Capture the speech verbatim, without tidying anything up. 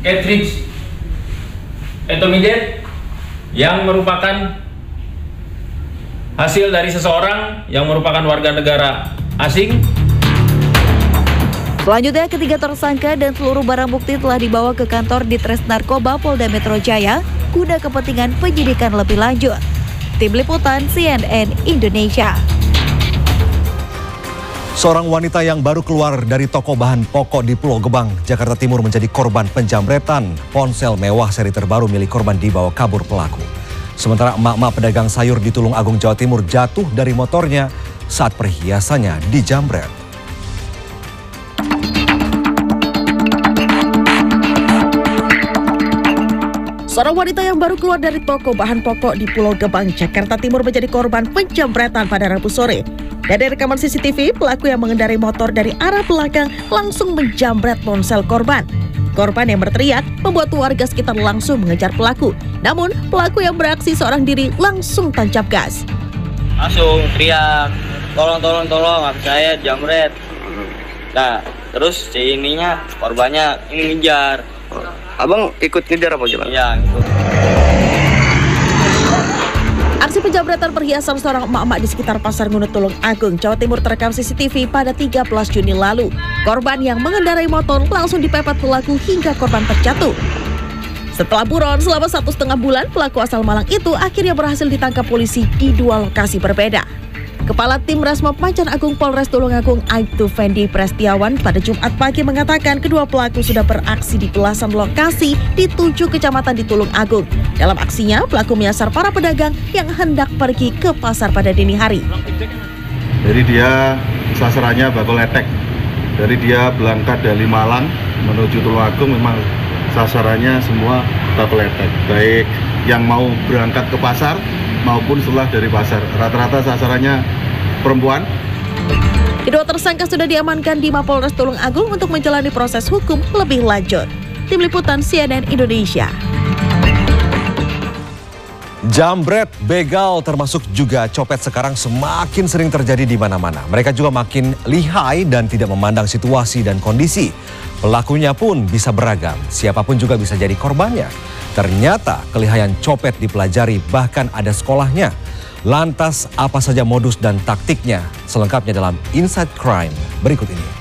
cartridge intermediate yang merupakan hasil dari seseorang yang merupakan warga negara asing. Selanjutnya, ketiga tersangka dan seluruh barang bukti telah dibawa ke kantor Ditres Narkoba Polda Metro Jaya guna kepentingan penyidikan lebih lanjut. Tim Liputan C N N Indonesia. Seorang wanita yang baru keluar dari toko bahan pokok di Pulau Gebang, Jakarta Timur menjadi korban penjamretan. Ponsel mewah seri terbaru milik korban dibawa kabur pelaku. Sementara emak-emak pedagang sayur di Tulung Agung, Jawa Timur jatuh dari motornya saat perhiasannya dijamret. Seorang wanita yang baru keluar dari toko bahan pokok di Pulau Gebang, Jakarta Timur menjadi korban penjamretan pada Rabu sore. Dari rekaman C C T V, pelaku yang mengendarai motor dari arah belakang langsung menjamret ponsel korban. Korban yang berteriak membuat warga sekitar langsung mengejar pelaku. Namun, pelaku yang beraksi seorang diri langsung tancap gas. Langsung teriak, tolong, tolong, tolong, habis saya jamret. Nah, terus si ininya, korbannya ini ngejar. Abang ikut ngejar apa gimana? Iya, ikut. Aksi penjamretan perhiasan seorang emak-emak di sekitar Pasar Ngunut Tulung Agung, Jawa Timur terekam C C T V pada tiga belas Juni lalu. Korban yang mengendarai motor langsung dipepet pelaku hingga korban terjatuh. Setelah buron selama satu setengah bulan, pelaku asal Malang itu akhirnya berhasil ditangkap polisi di dua lokasi berbeda. Kepala Tim Resmob Macan Agung Polres Tulungagung Aibtu Fendi Prestiawan pada Jumat pagi mengatakan kedua pelaku sudah beraksi di belasan lokasi di tujuh kecamatan di Tulung Agung. Dalam aksinya, pelaku menyasar para pedagang yang hendak pergi ke pasar pada dini hari. Jadi dia sasarannya Bako Letek. Dari dia berangkat dari Malang menuju Tulung Agung, memang sasarannya semua Bako Letek. Baik yang mau berangkat ke pasar maupun setelah dari pasar. Rata-rata sasarannya perempuan. Kedua tersangka sudah diamankan di Mapolres Tulung Agung untuk menjalani proses hukum lebih lanjut. Tim Liputan C N N Indonesia. Jambret, begal, termasuk juga copet sekarang semakin sering terjadi di mana-mana. Mereka juga makin lihai dan tidak memandang situasi dan kondisi. Pelakunya pun bisa beragam, siapapun juga bisa jadi korbannya. Ternyata kelihayan copet dipelajari, bahkan ada sekolahnya. Lantas apa saja modus dan taktiknya? Selengkapnya dalam Inside Crime berikut ini.